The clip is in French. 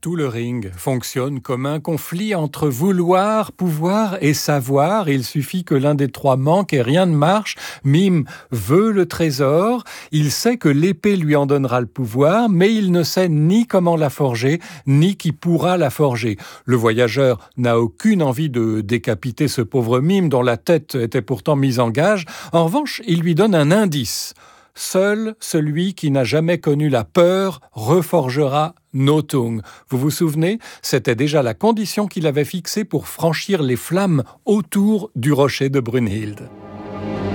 Tout le ring fonctionne comme un conflit entre vouloir, pouvoir et savoir. Il suffit que l'un des trois manque et rien ne marche. Mime veut le trésor. Il sait que l'épée lui en donnera le pouvoir, mais il ne sait ni comment la forger, ni qui pourra la forger. Le voyageur n'a aucune envie de décapiter ce pauvre Mime dont la tête était pourtant mise en gage. En revanche, il lui donne un indice. Seul celui qui n'a jamais connu la peur reforgera Nothung. Vous vous souvenez, c'était déjà la condition qu'il avait fixée pour franchir les flammes autour du rocher de Brunhild.